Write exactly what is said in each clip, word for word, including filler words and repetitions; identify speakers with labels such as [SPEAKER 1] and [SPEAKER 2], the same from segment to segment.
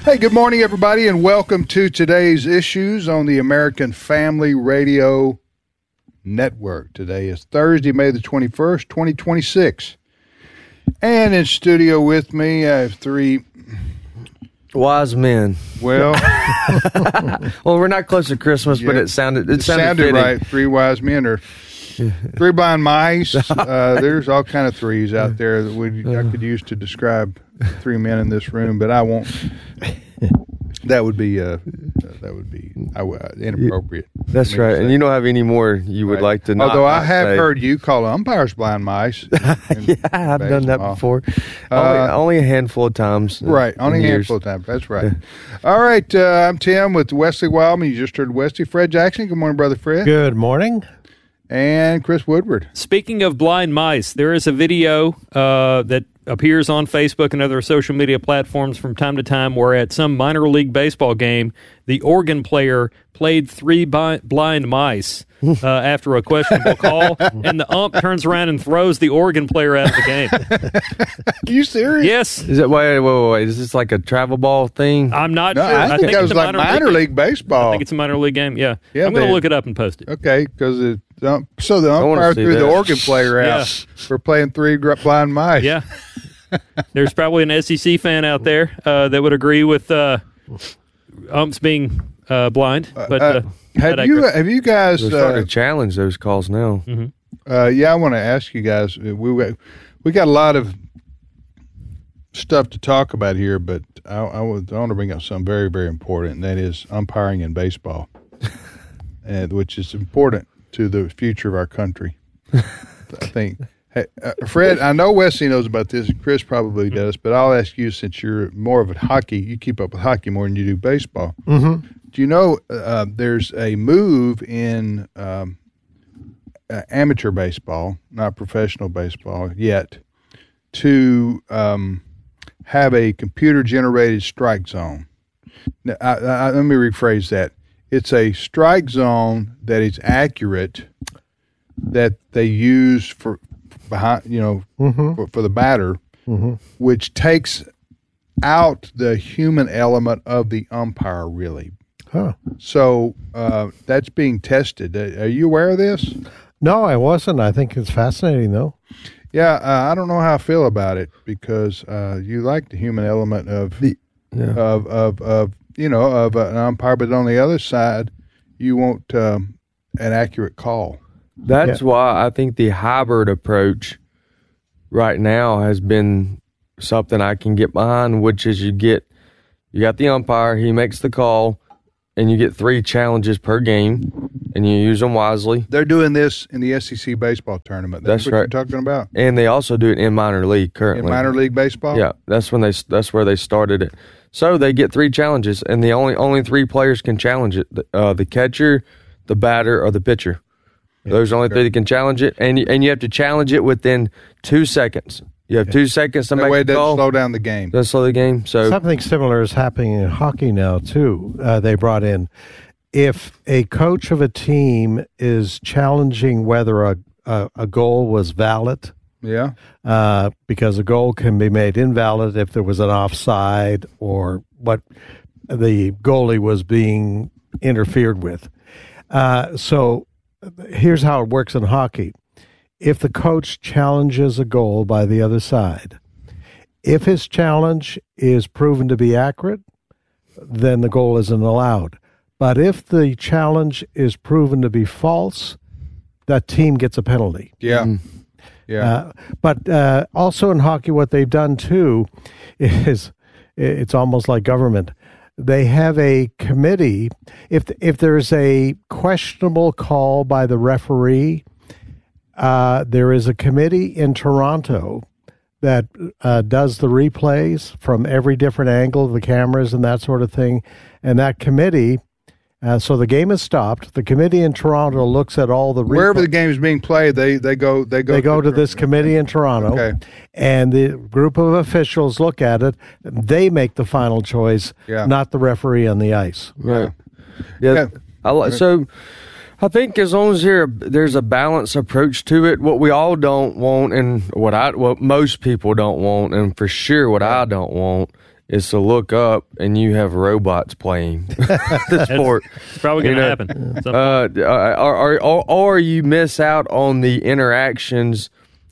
[SPEAKER 1] Hey, good morning, everybody, and welcome to today's Issues on the American Family Radio Network. Today is Thursday, May the twenty-first, twenty twenty-six. And in studio with me, I have three
[SPEAKER 2] wise men.
[SPEAKER 1] Well,
[SPEAKER 2] well, we're not close to Christmas, yeah, but it sounded it,
[SPEAKER 1] it
[SPEAKER 2] sounded,
[SPEAKER 1] sounded right. Three wise men or three blind mice. Uh, there's all kind of threes out there that we I could use to describe three men in this room, but I won't. That would be uh, that would be uh, inappropriate.
[SPEAKER 2] That's right, and you don't have any more you would right. like to. Not,
[SPEAKER 1] Although I
[SPEAKER 2] not
[SPEAKER 1] have
[SPEAKER 2] say.
[SPEAKER 1] heard you call umpires blind mice.
[SPEAKER 2] Yeah, I've baseball. done that before. Uh, only, only a handful of times.
[SPEAKER 1] Right, only a
[SPEAKER 2] years.
[SPEAKER 1] handful of times. That's right. All right, uh, I'm Tim with Wesley Wildman. You just heard Wesley. Fred Jackson. Good morning, brother Fred.
[SPEAKER 3] Good morning.
[SPEAKER 1] And Chris Woodward.
[SPEAKER 4] Speaking of blind mice, there is a video uh, that appears on Facebook and other social media platforms from time to time where at some minor league baseball game, the organ player played three bi- blind mice uh, after a questionable call, and the ump turns around and throws the organ player out of the game.
[SPEAKER 1] Are you serious?
[SPEAKER 4] Yes.
[SPEAKER 2] Is it, wait, wait, wait, wait. Is this like a travel ball thing?
[SPEAKER 4] I'm not
[SPEAKER 1] no,
[SPEAKER 4] sure.
[SPEAKER 1] I think, I think that was like minor, minor league, league baseball.
[SPEAKER 4] I think it's a minor league game, yeah.
[SPEAKER 1] yeah
[SPEAKER 4] I'm going to look it up and post it.
[SPEAKER 1] Okay, because it, um, so the umpire threw
[SPEAKER 2] that.
[SPEAKER 1] the organ player out yeah. for playing three blind mice.
[SPEAKER 4] Yeah. There's probably an S E C fan out there uh, that would agree with uh, umps being uh, blind. But uh,
[SPEAKER 1] uh, have you have you guys
[SPEAKER 2] They're starting uh, to challenge those calls now?
[SPEAKER 4] Mm-hmm.
[SPEAKER 1] Uh, yeah, I want to ask you guys. We we got a lot of stuff to talk about here, but I, I, would, I want to bring up something very very important, and that is umpiring in baseball, and which is important to the future of our country. I think. Hey, uh, Fred, I know Wesley knows about this, and Chris probably does, but I'll ask you since you're more of a hockey, you keep up with hockey more than you do baseball.
[SPEAKER 3] Mm-hmm.
[SPEAKER 1] Do you know uh, there's a move in um, uh, amateur baseball, not professional baseball yet, to um, have a computer-generated strike zone? Now, I, I, let me rephrase that. It's a strike zone that is accurate that they use for behind, you know,
[SPEAKER 3] mm-hmm.
[SPEAKER 1] for, for the batter,
[SPEAKER 3] mm-hmm.
[SPEAKER 1] which takes out the human element of the umpire, really.
[SPEAKER 3] Huh.
[SPEAKER 1] So uh, that's being tested. Are you aware of this?
[SPEAKER 3] No, I wasn't. I think it's fascinating, though.
[SPEAKER 1] Yeah, uh, I don't know how I feel about it because uh, you like the human element of
[SPEAKER 2] the, yeah.
[SPEAKER 1] of, of of you know of an umpire, but on the other side, you want um, an accurate call.
[SPEAKER 2] That's
[SPEAKER 3] yeah.
[SPEAKER 2] why I think the hybrid approach right now has been something I can get behind, which is you get you got the umpire, he makes the call, and you get three challenges per game, and you use them wisely.
[SPEAKER 1] They're doing this in the S E C baseball tournament. That's,
[SPEAKER 2] that's
[SPEAKER 1] what
[SPEAKER 2] right.
[SPEAKER 1] you're talking about.
[SPEAKER 2] And they also do it in minor league currently.
[SPEAKER 1] In minor league baseball?
[SPEAKER 2] Yeah, that's when they that's where they started it. So they get three challenges, and the only only three players can challenge it: uh, the catcher, the batter, or the pitcher. Those are only three that can challenge it, and you, and you have to challenge it within two seconds. You have two seconds to
[SPEAKER 1] that
[SPEAKER 2] make
[SPEAKER 1] way
[SPEAKER 2] a
[SPEAKER 1] it doesn't
[SPEAKER 2] call.
[SPEAKER 1] slow down the game.
[SPEAKER 2] Doesn't slow the game. So
[SPEAKER 3] something similar is happening in hockey now too. Uh, they brought in if a coach of a team is challenging whether a a, a goal was valid.
[SPEAKER 1] Yeah,
[SPEAKER 3] uh, because a goal can be made invalid if there was an offside or what the goalie was being interfered with. Uh, so. Here's how it works in hockey. If the coach challenges a goal by the other side, if his challenge is proven to be accurate, then the goal isn't allowed. But if the challenge is proven to be false, that team gets a penalty.
[SPEAKER 1] Yeah. Mm. Yeah.
[SPEAKER 3] Uh, but uh, also in hockey, what they've done too is it's almost like government. They have a committee. If if there's a questionable call by the referee, uh, there is a committee in Toronto that uh, does the replays from every different angle of the cameras and that sort of thing. And that committee, uh, so the game is stopped. The committee in Toronto looks at all the
[SPEAKER 1] wherever
[SPEAKER 3] repl-
[SPEAKER 1] the game is being played. They they go they go
[SPEAKER 3] they go to,
[SPEAKER 1] to
[SPEAKER 3] this committee in Toronto,
[SPEAKER 1] okay.
[SPEAKER 3] And the group of officials look at it. They make the final choice,
[SPEAKER 1] yeah.
[SPEAKER 3] not the referee on the ice.
[SPEAKER 2] Right. Yeah. yeah. I li- so I think as long as there there's a balanced approach to it, what we all don't want, and what I what most people don't want, and for sure what I don't want is to look up and you have robots playing the sport.
[SPEAKER 4] It's probably going to
[SPEAKER 2] You know,
[SPEAKER 4] happen. Some-
[SPEAKER 2] Uh, or, or, or, or you miss out on the interactions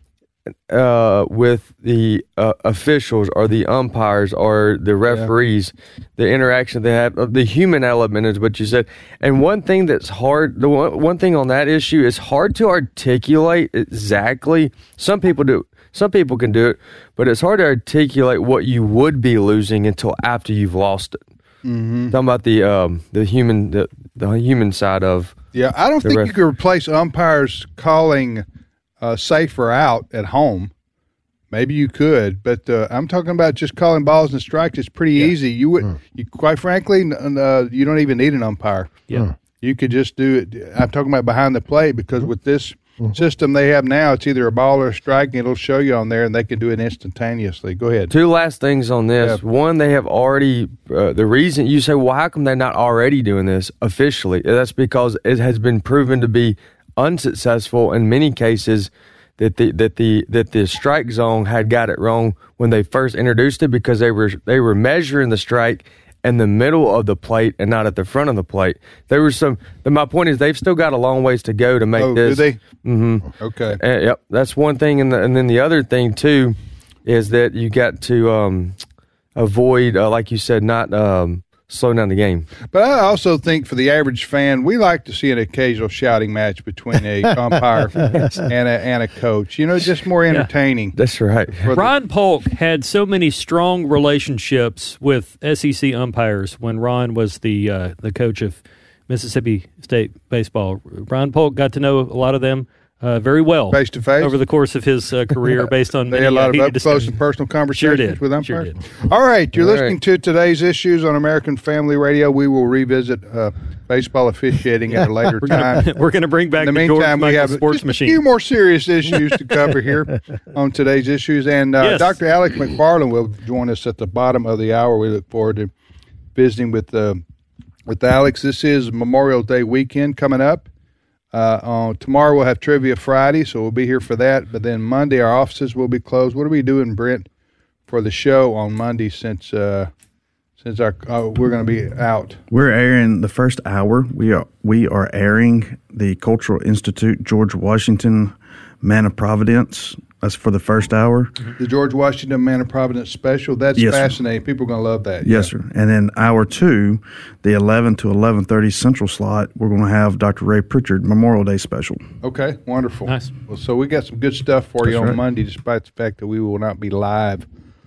[SPEAKER 2] uh, with the uh, officials or the umpires or the referees, the interaction they have, uh, the human element is what you said. And one thing that's hard, the one, one thing on that issue is hard to articulate exactly. Some people do, some people can do it, but it's hard to articulate what you would be losing until after you've lost it. Mm-hmm. Talking about the um, the human the, the human side of
[SPEAKER 1] Yeah, I don't
[SPEAKER 2] the
[SPEAKER 1] think
[SPEAKER 2] ref-
[SPEAKER 1] you could replace umpires calling uh, safe or out at home. Maybe you could, but uh, I'm talking about just calling balls and strikes. It's pretty easy. You would,
[SPEAKER 3] Mm.
[SPEAKER 1] you, quite frankly, n- uh, you don't even need an umpire.
[SPEAKER 4] yeah.
[SPEAKER 1] You could just do it. I'm talking about behind the plate because with this
[SPEAKER 3] Mm-hmm.
[SPEAKER 1] system they have now, it's either a ball or a strike, and it'll show you on there, and they can do it instantaneously. Go ahead.
[SPEAKER 2] Two last things on this.
[SPEAKER 1] Yeah.
[SPEAKER 2] One, they have already, uh, the reason you say, well, how come they're not already doing this officially? That's because it has been proven to be unsuccessful in many cases that the, that the, that the strike zone had got it wrong when they first introduced it because they were, they were measuring the strike in the middle of the plate and not at the front of the plate. There was some, my point is they've still got a long ways to go to make
[SPEAKER 1] Oh,
[SPEAKER 2] this.
[SPEAKER 1] do they?
[SPEAKER 2] Mm-hmm.
[SPEAKER 1] Okay.
[SPEAKER 2] Uh, yep, that's one thing, and, the, and then the other thing too is that you got to um, avoid, uh, like you said, not um, slow down the game.
[SPEAKER 1] But I also think for the average fan, we like to see an occasional shouting match between a umpire and a and a coach. You know, just more entertaining.
[SPEAKER 2] That's right.
[SPEAKER 1] For the-
[SPEAKER 4] Ron Polk had so many strong relationships with S E C umpires when Ron was the uh, the coach of Mississippi State baseball. Ron Polk got to know a lot of them uh, very well
[SPEAKER 1] Face to face?
[SPEAKER 4] over the course of his uh, career, based on
[SPEAKER 1] They
[SPEAKER 4] many
[SPEAKER 1] had a lot
[SPEAKER 4] uh,
[SPEAKER 1] of
[SPEAKER 4] heated
[SPEAKER 1] up close
[SPEAKER 4] discussions.
[SPEAKER 1] and personal conversations
[SPEAKER 4] Sure did.
[SPEAKER 1] with
[SPEAKER 4] Sure
[SPEAKER 1] umpires.
[SPEAKER 4] did.
[SPEAKER 1] All right, you're
[SPEAKER 2] All
[SPEAKER 1] listening
[SPEAKER 2] right.
[SPEAKER 1] to today's issues on American Family Radio. We will revisit uh, baseball officiating at a later
[SPEAKER 4] We're
[SPEAKER 1] time.
[SPEAKER 4] gonna, we're going to bring back
[SPEAKER 1] In the
[SPEAKER 4] the George
[SPEAKER 1] meantime, we
[SPEAKER 4] Michael
[SPEAKER 1] have
[SPEAKER 4] sports
[SPEAKER 1] just
[SPEAKER 4] machine.
[SPEAKER 1] a few more serious issues to cover here on today's issues. And uh,
[SPEAKER 4] Yes.
[SPEAKER 1] Doctor Alex McFarland will join us at the bottom of the hour. We look forward to visiting with uh, with Alex. This is Memorial Day weekend coming up. Uh, on tomorrow we'll have Trivia Friday, so we'll be here for that. But then Monday our offices will be closed. What are we doing, Brent, for the show on Monday since uh, since our uh, we're going to be out?
[SPEAKER 5] We're airing the first hour. We are we are airing the Cultural Institute George Washington Man of Providence. That's for the first hour.
[SPEAKER 1] The George Washington Man of Providence special. That's
[SPEAKER 5] Yes, sir.
[SPEAKER 1] fascinating. People are going to love that.
[SPEAKER 5] Yes, sir. And then hour two, the eleven to eleven thirty Central slot, we're going to have Doctor Ray Pritchard Memorial Day special.
[SPEAKER 1] Okay, wonderful.
[SPEAKER 4] Nice.
[SPEAKER 1] Well, so we got some good stuff for you
[SPEAKER 5] That's
[SPEAKER 1] on
[SPEAKER 5] right.
[SPEAKER 1] Monday, despite the fact that we will not be live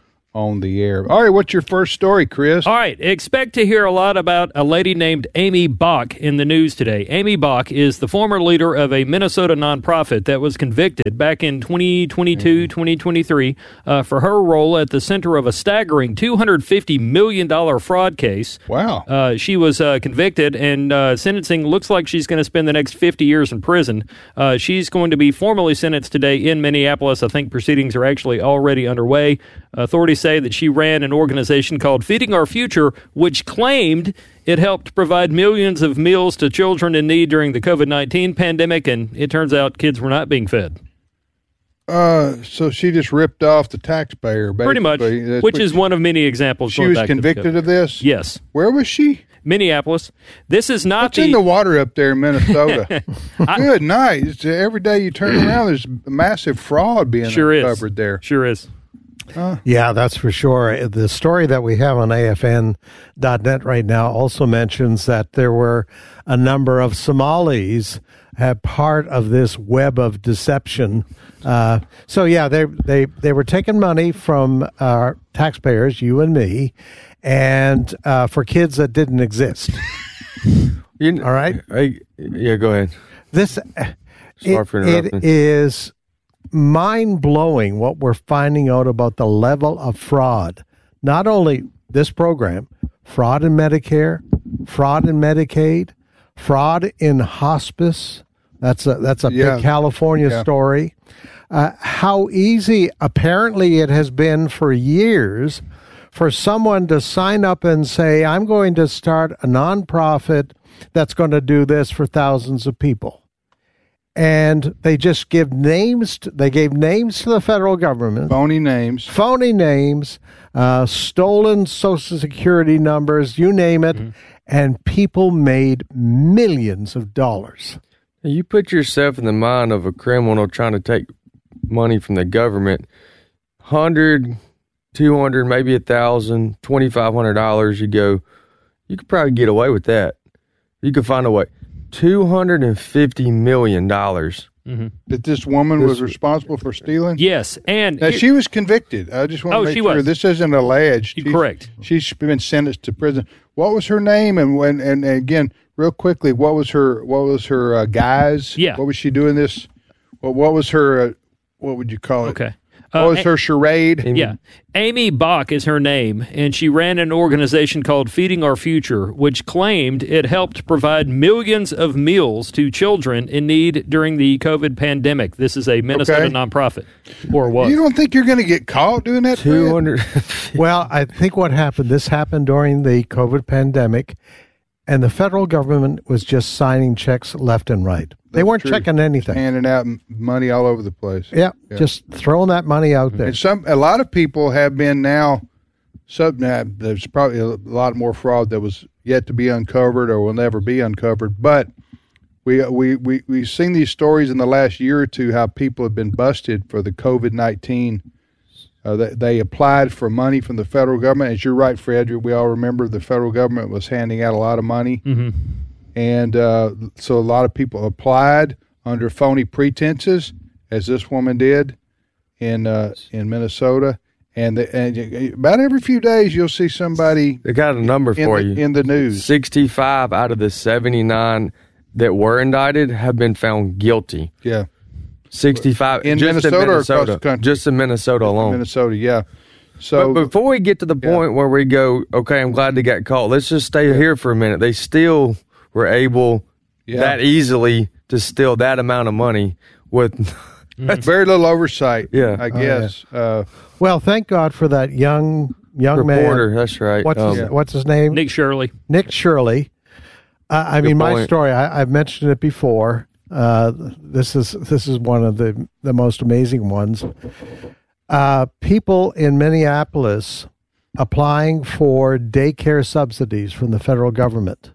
[SPEAKER 1] on the air. All right, what's your first story, Chris?
[SPEAKER 4] All right, expect to hear a lot about a lady named Amy Bach in the news today. Amy Bach is the former leader of a Minnesota nonprofit that was convicted back in twenty twenty-two, twenty twenty-three uh, for her role at the center of a staggering two hundred fifty million dollars fraud case.
[SPEAKER 1] Wow.
[SPEAKER 4] Uh, she was uh, convicted, and uh, sentencing looks like she's going to spend the next fifty years in prison. Uh, she's going to be formally sentenced today in Minneapolis. I think proceedings are actually already underway. Authorities say that she ran an organization called Feeding Our Future, which claimed it helped provide millions of meals to children in need during the covid nineteen pandemic, and it turns out kids were not being fed.
[SPEAKER 1] Uh, so she just ripped off the taxpayer, basically.
[SPEAKER 4] Pretty much,
[SPEAKER 1] That's
[SPEAKER 4] which
[SPEAKER 1] what
[SPEAKER 4] is
[SPEAKER 1] she-
[SPEAKER 4] one of many examples.
[SPEAKER 1] She
[SPEAKER 4] going
[SPEAKER 1] was
[SPEAKER 4] back to the
[SPEAKER 1] convicted
[SPEAKER 4] COVID.
[SPEAKER 1] of this?
[SPEAKER 4] Yes.
[SPEAKER 1] Where was she?
[SPEAKER 4] Minneapolis. This is not
[SPEAKER 1] What's in the water up there in Minnesota? Good night. It's, uh, every day you turn around, there's massive fraud being
[SPEAKER 4] Sure is.
[SPEAKER 1] uncovered there.
[SPEAKER 4] Sure is.
[SPEAKER 3] Yeah, that's for sure. The story that we have on A F N dot net right now also mentions that there were a number of Somalis had part of this web of deception. Uh, so yeah, they they they were taking money from our taxpayers, you and me, and uh, for kids that didn't exist.
[SPEAKER 2] You,
[SPEAKER 3] All right.
[SPEAKER 2] I, yeah, go ahead.
[SPEAKER 3] This
[SPEAKER 2] Sorry
[SPEAKER 3] it,
[SPEAKER 2] for
[SPEAKER 3] it
[SPEAKER 2] interrupting.
[SPEAKER 3] is mind blowing what we're finding out about the level of fraud. Not only this program, fraud in Medicare, fraud in Medicaid, fraud in hospice. That's a that's a
[SPEAKER 1] Yeah.
[SPEAKER 3] big California
[SPEAKER 1] Yeah.
[SPEAKER 3] story. Uh, how easy apparently it has been for years for someone to sign up and say, I'm going to start a nonprofit that's going to do this for thousands of people. and they just give names. To, they gave names to the federal government,
[SPEAKER 1] Phony names.
[SPEAKER 3] phony names, uh, stolen Social Security numbers, you name it, mm-hmm. and people made millions of dollars.
[SPEAKER 2] You put yourself in the mind of a criminal trying to take money from the government, hundred, two hundred, maybe a thousand, twenty five hundred dollars. You go, you could probably get away with that. You could find a way. Two hundred and fifty million dollars.
[SPEAKER 1] Mm-hmm. That this woman this, was responsible for stealing.
[SPEAKER 4] Yes, and
[SPEAKER 1] now, she was convicted. I just want to
[SPEAKER 4] oh,
[SPEAKER 1] make
[SPEAKER 4] she
[SPEAKER 1] sure
[SPEAKER 4] was.
[SPEAKER 1] This isn't alleged.
[SPEAKER 4] She's, correct.
[SPEAKER 1] She's been sentenced to prison. What was her name? And when and, and again, real quickly, what was her what was her uh, guise?
[SPEAKER 4] Yeah.
[SPEAKER 1] What was she doing this? What what was her? Uh, what would you call it?
[SPEAKER 4] Okay.
[SPEAKER 1] What
[SPEAKER 4] Uh,
[SPEAKER 1] was her charade?
[SPEAKER 4] Yeah. Amy Bach is her name, and she ran an organization called Feeding Our Future, which claimed it helped provide millions of meals to children in need during the COVID pandemic. This is a Minnesota
[SPEAKER 1] okay.
[SPEAKER 4] nonprofit, or was.
[SPEAKER 1] You don't think you're going to get caught doing that?
[SPEAKER 2] two hundred
[SPEAKER 3] Well, I think what happened, this happened during the COVID pandemic, and the federal government was just signing checks left and right. They
[SPEAKER 1] That's
[SPEAKER 3] weren't
[SPEAKER 1] true.
[SPEAKER 3] checking anything.
[SPEAKER 1] Handing out money all over the place.
[SPEAKER 3] Yeah,
[SPEAKER 1] Yeah.
[SPEAKER 3] just throwing that money out there.
[SPEAKER 1] And some, a lot of people have been now. Sub, now, there's probably a lot more fraud that was yet to be uncovered or will never be uncovered. But we we we we've seen these stories in the last year or two how people have been busted for the COVID nineteen. Uh, they, they applied for money from the federal government. As you're right, Frederick, we all remember the federal government was handing out a lot of money.
[SPEAKER 4] Mm-hmm.
[SPEAKER 1] And uh, so a lot of people applied under phony pretenses, as this woman did in uh, in Minnesota. And, the, and about every few days, you'll see somebody
[SPEAKER 2] They got a number
[SPEAKER 1] in
[SPEAKER 2] for
[SPEAKER 1] the,
[SPEAKER 2] you.
[SPEAKER 1] in the news.
[SPEAKER 2] sixty-five out of the seventy-nine that were indicted have been found guilty.
[SPEAKER 1] Yeah.
[SPEAKER 2] sixty-five
[SPEAKER 1] In
[SPEAKER 2] just
[SPEAKER 1] Minnesota
[SPEAKER 2] in
[SPEAKER 1] or across
[SPEAKER 2] Minnesota.
[SPEAKER 1] the country?
[SPEAKER 2] Just in Minnesota alone.
[SPEAKER 1] Minnesota, yeah. So
[SPEAKER 2] But before we get to the point
[SPEAKER 1] Yeah.
[SPEAKER 2] where we go, okay, I'm glad they got caught. Let's just stay here for a minute. They still were able
[SPEAKER 1] Yeah.
[SPEAKER 2] that easily to steal that amount of money with
[SPEAKER 1] very little oversight,
[SPEAKER 2] Yeah.
[SPEAKER 1] I
[SPEAKER 2] Oh,
[SPEAKER 1] guess. uh,
[SPEAKER 3] Well, thank God for that young young
[SPEAKER 2] reporter.
[SPEAKER 3] man.
[SPEAKER 2] That's right.
[SPEAKER 3] What's
[SPEAKER 2] Um,
[SPEAKER 3] his, what's his name?
[SPEAKER 4] Nick Shirley.
[SPEAKER 3] Nick Shirley. Uh, I mean, my
[SPEAKER 2] point.
[SPEAKER 3] story. I, I've mentioned it before. Uh, this is this is one of the the most amazing ones. Uh, people in Minneapolis applying for daycare subsidies from the federal government.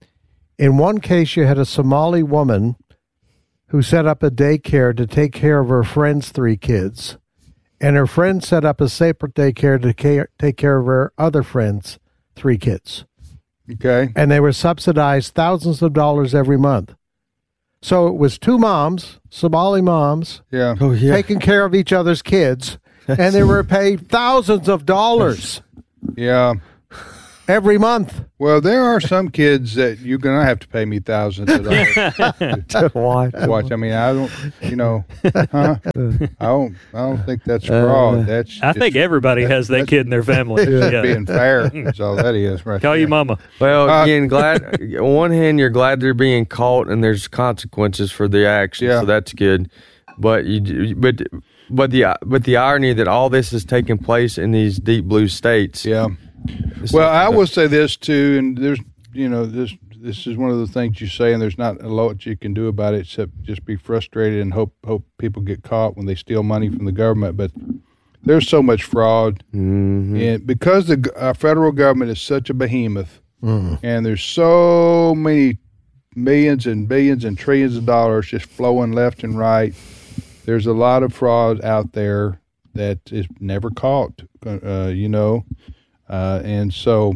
[SPEAKER 3] In one case, you had a Somali woman who set up a daycare to take care of her friend's three kids, and her friend set up a separate daycare to care, take care of her other friend's three kids.
[SPEAKER 1] okay.
[SPEAKER 3] And they were subsidized thousands of dollars every month. So it was two moms, Somali moms,
[SPEAKER 1] Yeah.
[SPEAKER 2] Oh, yeah.
[SPEAKER 3] taking care of each other's kids, and they were paid thousands of dollars
[SPEAKER 1] Yeah.
[SPEAKER 3] every month.
[SPEAKER 1] Well, there are some kids that you're going to have to pay me thousands of dollars to
[SPEAKER 3] Watch.
[SPEAKER 1] watch. I mean, I don't, you know, huh? I don't, I don't think that's fraud. That's
[SPEAKER 4] I
[SPEAKER 1] just-
[SPEAKER 4] think everybody has that
[SPEAKER 1] that's-
[SPEAKER 4] kid in their family.
[SPEAKER 1] that's
[SPEAKER 4] Yeah.
[SPEAKER 1] being fair. That's all that is, right?
[SPEAKER 4] Call
[SPEAKER 1] there.
[SPEAKER 4] you mama.
[SPEAKER 2] Well,
[SPEAKER 1] Uh,
[SPEAKER 2] again, glad. On one hand, you're glad they're being caught and there's consequences for the action,
[SPEAKER 1] Yeah.
[SPEAKER 2] so that's good. But you, but but the but the irony that all this is taking place in these deep blue states.
[SPEAKER 1] Yeah.
[SPEAKER 2] It's
[SPEAKER 1] Well,
[SPEAKER 2] like-
[SPEAKER 1] I will say this too, and there's, you know, this this is one of the things you say, and there's not a lot you can do about it except just be frustrated and hope hope people get caught when they steal money from the government. But there's so much fraud,
[SPEAKER 2] Mhm.
[SPEAKER 1] and because the our federal government is such a behemoth,
[SPEAKER 3] Mm.
[SPEAKER 1] and there's so many millions and billions and trillions of dollars just flowing left and right. There's a lot of fraud out there that is never caught, uh, you know. Uh, and so,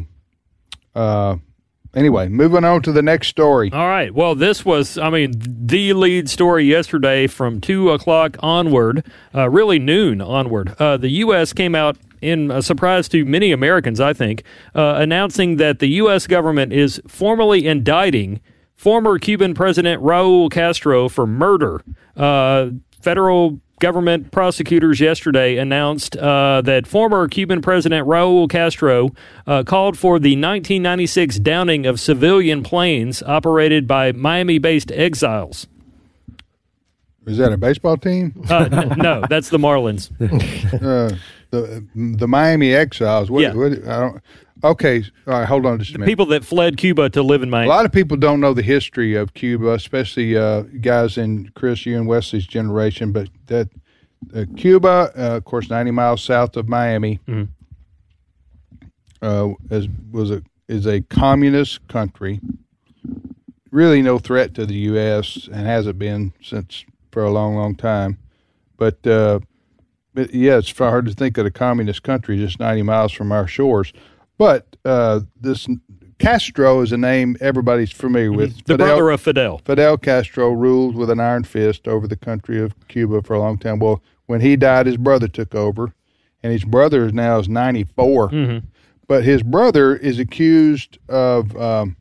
[SPEAKER 1] uh, anyway, moving on to the next story.
[SPEAKER 4] All right. Well, this was, I mean, the lead story yesterday from two o'clock onward, uh, really noon onward. Uh, the U S came out in a surprise to many Americans, I think, uh, announcing that the U S government is formally indicting former Cuban President Raul Castro for murder. Uh, federal government prosecutors yesterday announced uh, that former Cuban President Raul Castro uh, called for the nineteen ninety-six downing of civilian planes operated by Miami-based exiles.
[SPEAKER 1] Is that a baseball team?
[SPEAKER 4] Uh, n- no, that's the Marlins.
[SPEAKER 1] uh, the the Miami Exiles. What,
[SPEAKER 4] Yeah.
[SPEAKER 1] what, I don't. Okay, all right. Hold on just a minute.
[SPEAKER 4] People that fled Cuba to live in
[SPEAKER 1] A
[SPEAKER 4] Miami.
[SPEAKER 1] lot of people don't know the history of Cuba, especially uh, guys in Chris, you and Wesley's generation. But that uh, Cuba, uh, of course, ninety miles south of Miami,
[SPEAKER 4] Mhm.
[SPEAKER 1] uh, is was a is a communist country. Really, no threat to the U S and hasn't been since for a long, long time. But, uh, but yeah, it's hard to think of a communist country just ninety miles from our shores. But uh, this Castro is a name everybody's familiar with.
[SPEAKER 4] The
[SPEAKER 1] Fidel,
[SPEAKER 4] brother of Fidel.
[SPEAKER 1] Fidel Castro ruled with an iron fist over the country of Cuba for a long time. Well, when he died, his brother took over, and his brother now is ninety-four.
[SPEAKER 4] Mm-hmm.
[SPEAKER 1] But his brother is accused of, um,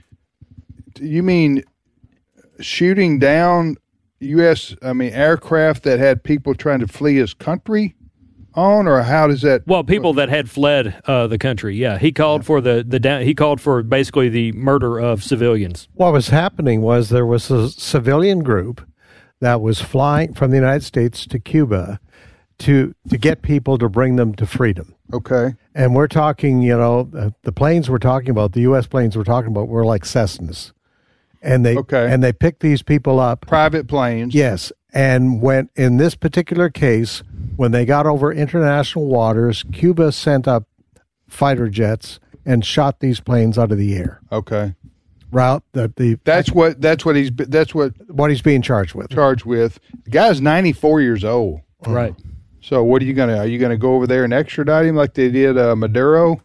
[SPEAKER 1] you mean shooting down U S, I mean, aircraft that had people trying to flee his country on, or how does that?
[SPEAKER 4] Well, people that had fled uh, the country. Yeah, he called for the the down, he called for basically the murder of civilians.
[SPEAKER 3] What was happening was there was a civilian group that was flying from the United States to Cuba to to get people to bring them to freedom.
[SPEAKER 1] Okay.
[SPEAKER 3] And we're talking, you know, uh, the planes we're talking about, the U S planes we're talking about, were like Cessnas, and they
[SPEAKER 1] Okay.
[SPEAKER 3] and they picked these people up.
[SPEAKER 1] Private planes.
[SPEAKER 3] Yes, and when in this particular case, when they got over international waters, Cuba sent up fighter jets and shot these planes out of the air.
[SPEAKER 1] Okay.
[SPEAKER 3] Route that the
[SPEAKER 1] That's what. That's what he's. That's what
[SPEAKER 3] what he's being charged with.
[SPEAKER 1] charged with. The guy's ninety-four years old.
[SPEAKER 4] Right.
[SPEAKER 1] So what are you gonna? Are you gonna go over there and extradite him like they did uh, Maduro?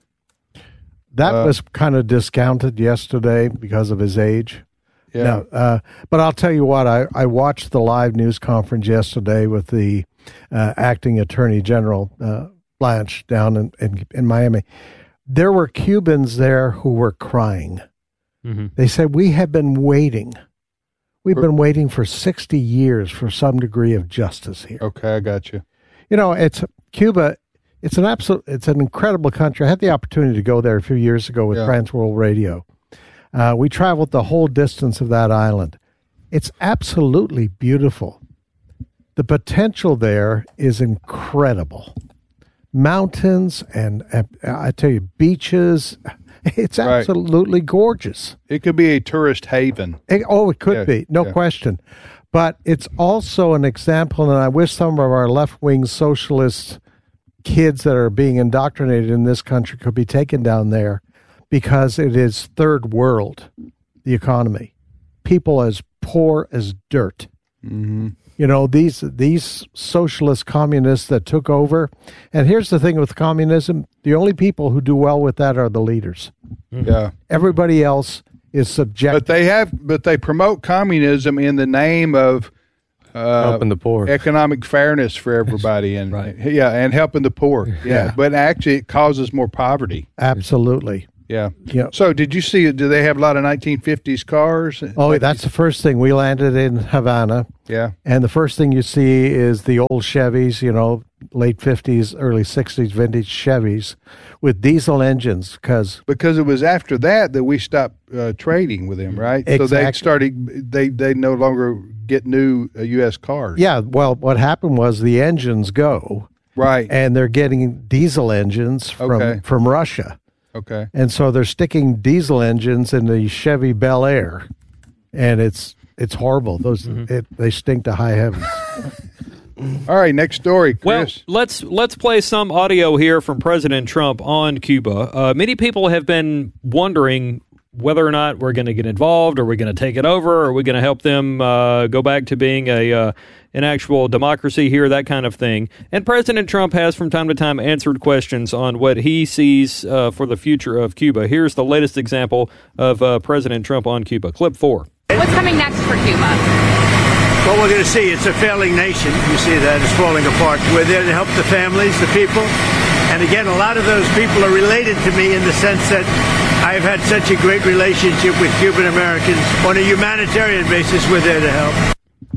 [SPEAKER 3] That
[SPEAKER 1] Uh,
[SPEAKER 3] was kind of discounted yesterday because of his age.
[SPEAKER 1] Yeah.
[SPEAKER 3] No, uh, but I'll tell you what, I, I watched the live news conference yesterday with the uh, acting attorney general, uh, Blanche, down in, in, in Miami. There were Cubans there who were crying.
[SPEAKER 4] Mm-hmm.
[SPEAKER 3] They said, we have been waiting. We've been waiting for sixty years for some degree of justice here.
[SPEAKER 1] Okay, I got you.
[SPEAKER 3] You know, it's Cuba. It's an absolute, it's an incredible country. I had the opportunity to go there a few years ago with
[SPEAKER 1] Yeah.
[SPEAKER 3] Trans World Radio. Uh, we traveled the whole distance of that island. It's absolutely beautiful. The potential there is incredible. Mountains and, uh, I tell you, beaches. It's
[SPEAKER 1] Right.
[SPEAKER 3] absolutely gorgeous.
[SPEAKER 1] It could be a tourist haven.
[SPEAKER 3] It- oh, it could
[SPEAKER 1] Yeah,
[SPEAKER 3] be, no
[SPEAKER 1] yeah.
[SPEAKER 3] question. But it's also an example, and I wish some of our left-wing socialist kids that are being indoctrinated in this country could be taken down there, because it is third world, the economy. People as poor as dirt.
[SPEAKER 1] Mm-hmm.
[SPEAKER 3] You know, these these socialist communists that took over. And here's the thing with communism, the only people who do well with that are the leaders.
[SPEAKER 1] Yeah.
[SPEAKER 3] Everybody else is subject.
[SPEAKER 1] But they have. But they promote communism in the name of uh,
[SPEAKER 2] Helping the poor.
[SPEAKER 1] economic fairness for everybody, and
[SPEAKER 4] Right.
[SPEAKER 1] yeah, and helping the poor. Yeah.
[SPEAKER 3] Yeah.
[SPEAKER 1] But actually, it causes more poverty.
[SPEAKER 3] Absolutely.
[SPEAKER 1] Yeah.
[SPEAKER 3] Yeah.
[SPEAKER 1] So, did you see? Do they have a lot of nineteen fifties cars?
[SPEAKER 3] Oh, that's the first thing. We landed in Havana,
[SPEAKER 1] Yeah.
[SPEAKER 3] and the first thing you see is the old Chevys, you know, late fifties, early sixties vintage Chevys with diesel engines, because
[SPEAKER 1] Because it was after that that we stopped uh, trading with them, right? So they
[SPEAKER 3] Exactly.
[SPEAKER 1] started. They they no longer get new uh, U S cars.
[SPEAKER 3] yeah, well, what happened was the engines go,
[SPEAKER 1] Right.
[SPEAKER 3] and they're getting diesel engines from,
[SPEAKER 1] Okay.
[SPEAKER 3] from Russia.
[SPEAKER 1] Okay.
[SPEAKER 3] And so they're sticking diesel engines in the Chevy Bel Air, and it's it's horrible. Those it, they stink to high heavens.
[SPEAKER 1] All right. Next story,
[SPEAKER 4] Well,
[SPEAKER 1] Chris.
[SPEAKER 4] let's let's play some audio here from President Trump on Cuba. Uh, many people have been wondering whether or not we're going to get involved. Are we going to take it over? Are we going to help them uh, go back to being a uh, an actual democracy here? That kind of thing. And President Trump has, from time to time, answered questions on what he sees uh, for the future of Cuba. Here's the latest example of uh, President Trump on Cuba. Clip four.
[SPEAKER 6] What's coming next for Cuba?
[SPEAKER 7] Well, we're going to see it's a failing nation. You see that it's falling apart. We're there to help the families, the people. And again, a lot of those people are related to me in the sense that I've had such a great relationship with Cuban Americans. On a humanitarian basis, we're there to help.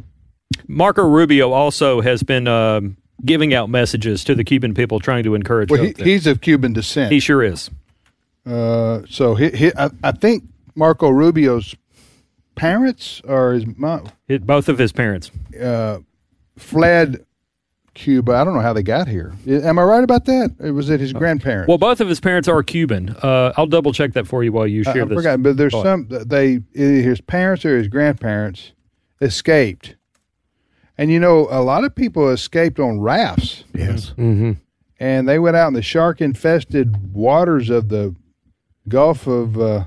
[SPEAKER 4] Marco Rubio also has been um, giving out messages to the Cuban people, trying to encourage
[SPEAKER 1] Well, he,
[SPEAKER 4] hope there.
[SPEAKER 1] he's of Cuban descent.
[SPEAKER 4] He sure is.
[SPEAKER 1] Uh, so he, he, I, I think Marco Rubio's parents or his mom,
[SPEAKER 4] It, both of his parents.
[SPEAKER 1] uh, fled Cuba. I don't know how they got here. Am I right about that? Or was it his grandparents?
[SPEAKER 4] Well, both of his parents are Cuban. Uh, I'll double check that for you while you
[SPEAKER 1] I,
[SPEAKER 4] share
[SPEAKER 1] I
[SPEAKER 4] this.
[SPEAKER 1] forgot, but there's
[SPEAKER 4] thought.
[SPEAKER 1] some they either his parents or his grandparents escaped, and you know a lot of people escaped on rafts,
[SPEAKER 3] Yes.
[SPEAKER 2] Mm-hmm.
[SPEAKER 1] and they went out in the shark-infested waters of the Gulf of uh,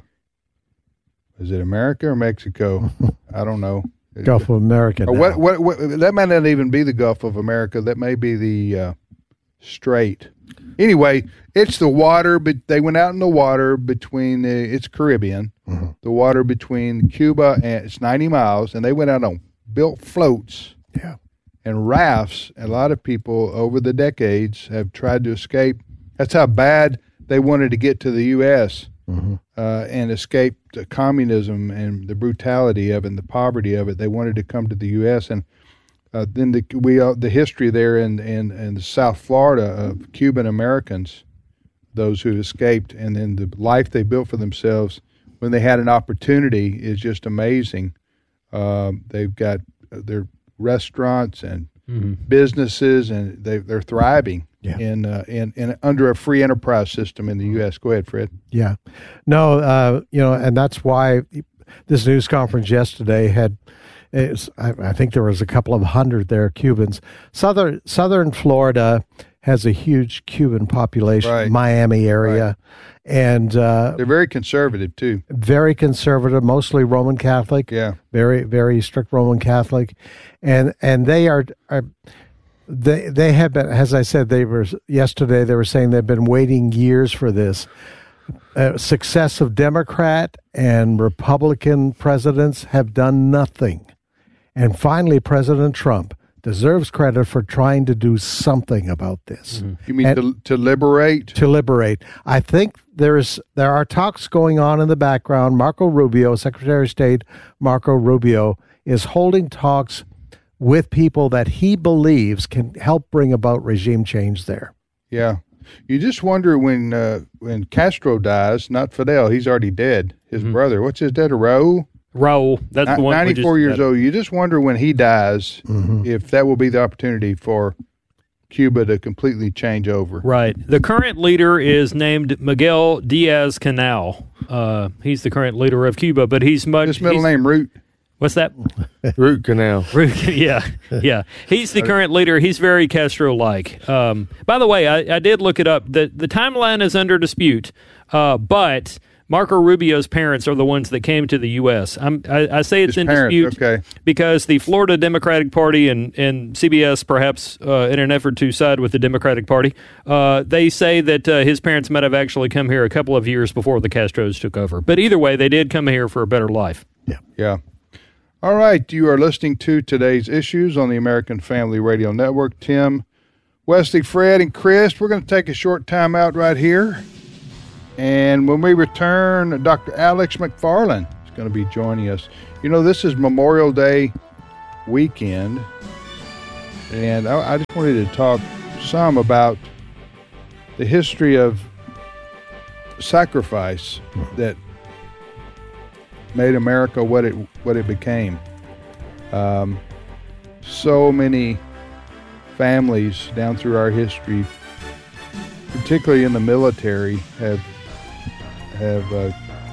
[SPEAKER 1] is it America or Mexico? I don't know.
[SPEAKER 3] Gulf of America.
[SPEAKER 1] Or
[SPEAKER 3] now.
[SPEAKER 1] what, what? What? That might not even be the Gulf of America. That may be the uh, Strait. Anyway, it's the water, but they went out in the water between the, it's Caribbean,
[SPEAKER 3] Mm-hmm.
[SPEAKER 1] the water between Cuba and it's ninety miles, and they went out on built floats
[SPEAKER 3] Yeah.
[SPEAKER 1] and rafts. A lot of people over the decades have tried to escape. That's how bad they wanted to get to the U S
[SPEAKER 3] Mm-hmm.
[SPEAKER 1] uh, and escape the communism and the brutality of it and the poverty of it. They wanted to come to the U S and uh, then the we uh, the history there in, in in South Florida of Cuban Americans, those who escaped, and then the life they built for themselves when they had an opportunity is just amazing. Um, they've got their restaurants and
[SPEAKER 4] Mm-hmm.
[SPEAKER 1] businesses, and they they're thriving
[SPEAKER 3] Yeah.
[SPEAKER 1] in uh, in in under a free enterprise system in the U S. Go ahead, Fred.
[SPEAKER 3] Yeah. No, uh, you know, and that's why this news conference yesterday had, it's, I, I think there was a couple of hundred there, Cubans. Southern, Southern Florida has a huge Cuban population,
[SPEAKER 1] Right.
[SPEAKER 3] Miami area, and uh,
[SPEAKER 1] They're very conservative too.
[SPEAKER 3] very conservative, mostly Roman Catholic.
[SPEAKER 1] Yeah.
[SPEAKER 3] Very, very strict Roman Catholic. And and they are, are they they have been, as I said, they were yesterday. They were saying they've been waiting years for this. Uh, successive Democrat and Republican presidents have done nothing, and finally, President Trump deserves credit for trying to do something about this.
[SPEAKER 1] You mean
[SPEAKER 3] And-
[SPEAKER 1] to, to liberate?
[SPEAKER 3] to liberate. I think there's there are talks going on in the background. Marco Rubio, Secretary of State Marco Rubio, is holding talks with people that he believes can help bring about regime change there.
[SPEAKER 1] Yeah. You just wonder when uh, when Castro dies, not Fidel, he's already dead. His brother, what's his dad, Raul?
[SPEAKER 4] Raul, that's the one. we just-
[SPEAKER 1] ninety-four years
[SPEAKER 4] that-
[SPEAKER 1] old. You just wonder when he dies if that will be the opportunity for Cuba to completely change over.
[SPEAKER 4] Right. The current leader is named Miguel Diaz-Canel. Uh, he's the current leader of Cuba, but he's much.
[SPEAKER 1] His middle
[SPEAKER 4] he's-
[SPEAKER 1] name, Root.
[SPEAKER 4] What's that?
[SPEAKER 2] Root canal.
[SPEAKER 4] yeah, yeah. He's the current leader. He's very Castro-like. Um, by the way, I, I did look it up. The the timeline is under dispute, uh, but Marco Rubio's parents are the ones that came to the U S. I'm, I, I say it's
[SPEAKER 1] His
[SPEAKER 4] in
[SPEAKER 1] parents,
[SPEAKER 4] dispute
[SPEAKER 1] okay.
[SPEAKER 4] because the Florida Democratic Party and, and C B S, perhaps uh, in an effort to side with the Democratic Party, uh, they say that uh, his parents might have actually come here a couple of years before the Castros took over. But either way, they did come here for a better life.
[SPEAKER 1] Yeah. All right. You are listening to today's issues on the American Family Radio Network. Tim, Wesley, Fred, and Chris, we're going to take a short time out right here. And when we return, Doctor Alex McFarland is going to be joining us. You know, this is Memorial Day weekend. And I, I just wanted to talk some about the history of sacrifice that made America what it what it became. Um, so many families down through our history, particularly in the military, have have uh,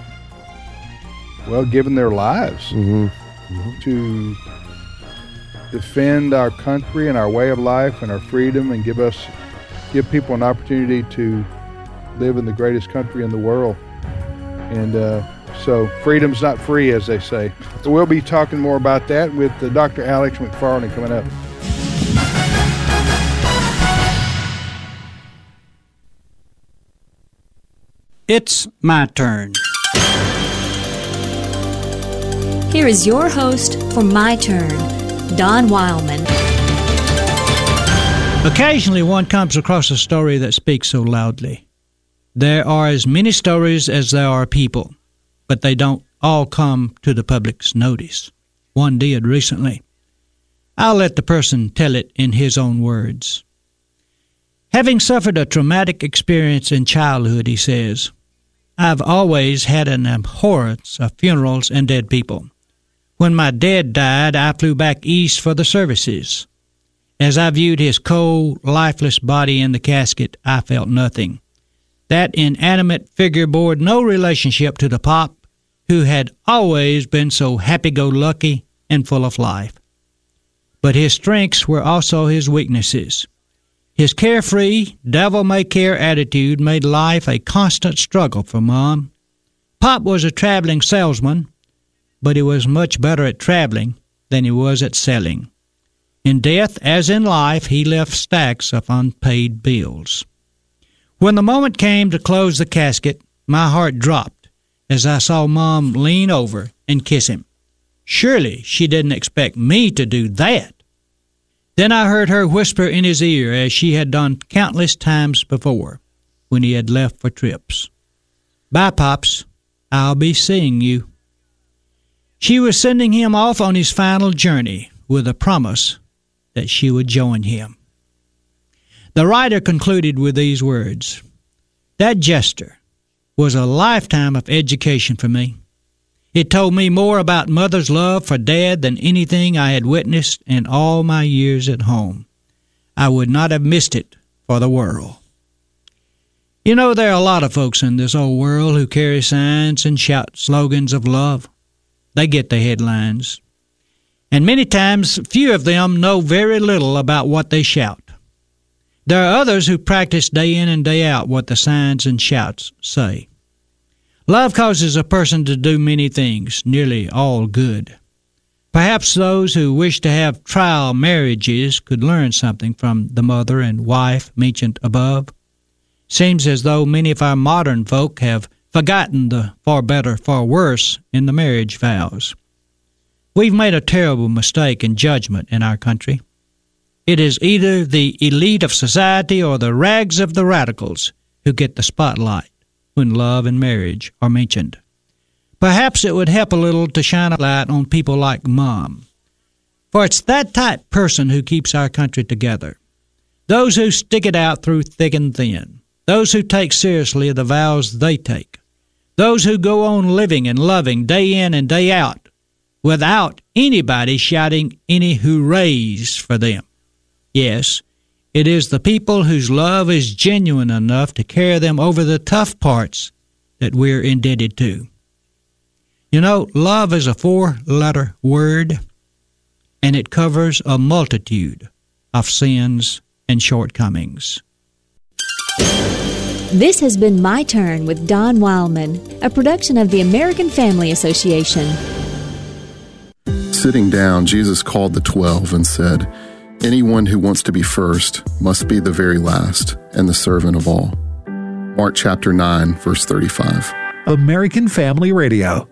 [SPEAKER 1] well given their lives
[SPEAKER 2] Mm-hmm.
[SPEAKER 1] to defend our country and our way of life and our freedom, and give us give people an opportunity to live in the greatest country in the world. And uh, so freedom's not free, as they say. So we'll be talking more about that with uh, Doctor Alex McFarland coming up.
[SPEAKER 6] It's my turn.
[SPEAKER 8] Here is your host for My Turn, Don Wildman.
[SPEAKER 6] Occasionally one comes across a story that speaks so loudly. There are as many stories as there are people, but they don't all come to the public's notice. One did recently. I'll let the person tell it in his own words. Having suffered a traumatic experience in childhood, he says, I've always had an abhorrence of funerals and dead people. When my dad died, I flew back east for the services. As I viewed his cold, lifeless body in the casket, I felt nothing. That inanimate figure bore no relationship to the Pop, who had always been so happy-go-lucky and full of life. But his strengths were also his weaknesses. His carefree, devil-may-care attitude made life a constant struggle for Mom. Pop was a traveling salesman, but he was much better at traveling than he was at selling. In death, as in life, he left stacks of unpaid bills. When the moment came to close the casket, my heart dropped as I saw Mom lean over and kiss him. Surely she didn't expect me to do that. Then I heard her whisper in his ear, as she had done countless times before when he had left for trips, "Bye, Pops. I'll be seeing you." She was sending him off on his final journey with a promise that she would join him. The writer concluded with these words, "That gesture was a lifetime of education for me. It told me more about Mother's love for Dad than anything I had witnessed in all my years at home. I would not have missed it for the world." You know, there are a lot of folks in this old world who carry signs and shout slogans of love. They get the headlines. And many times, few of them know very little about what they shout. There are others who practice day in and day out what the signs and shouts say. Love causes a person to do many things, nearly all good. Perhaps those who wish to have trial marriages could learn something from the mother and wife mentioned above. Seems as though many of our modern folk have forgotten the for better, for worse in the marriage vows. We've made a terrible mistake in judgment in our country. It is either the elite of society or the rags of the radicals who get the spotlight when love and marriage are mentioned. Perhaps it would help a little to shine a light on people like Mom. For it's that type person who keeps our country together. Those who stick it out through thick and thin. Those who take seriously the vows they take. Those who go on living and loving day in and day out without anybody shouting any hoorays for them. Yes, it is the people whose love is genuine enough to carry them over the tough parts that we're indebted to. You know, love is a four-letter word, and it covers a multitude of sins and shortcomings.
[SPEAKER 8] This has been My Turn with Don Wildman, a production of the American Family Association.
[SPEAKER 9] Sitting down, Jesus called the twelve and said, "Anyone who wants to be first must be the very last and the servant of all." Mark chapter nine, verse thirty-five.
[SPEAKER 10] American Family Radio.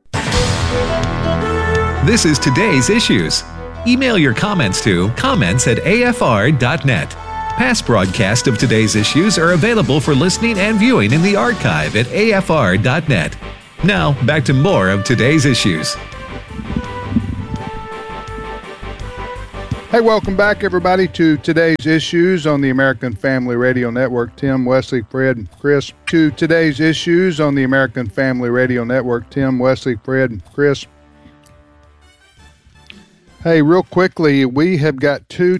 [SPEAKER 10] This is Today's Issues. Email your comments to comments at a f r dot net. Past broadcasts of Today's Issues are available for listening and viewing in the archive at a f r dot net. Now, back to more of Today's Issues.
[SPEAKER 1] Hey, welcome back, everybody, to Today's Issues on the American Family Radio Network. Tim, Wesley, Fred, and Chris. To Today's Issues on the American Family Radio Network. Tim, Wesley, Fred, and Chris. Hey, real quickly, we have got two